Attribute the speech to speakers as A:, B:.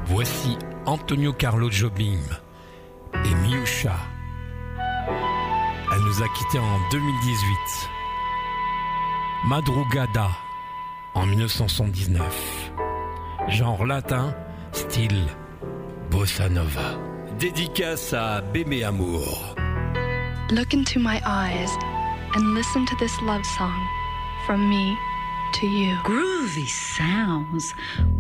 A: Voici Antonio Carlo Jobim et Miúcha. Elle nous a quittés en 2018. Madrugada en 1979. Genre latin, style bossa nova. Dédicace à Bébé Amour.
B: Look into my eyes and listen to this love song from me to you.
C: Groovy sounds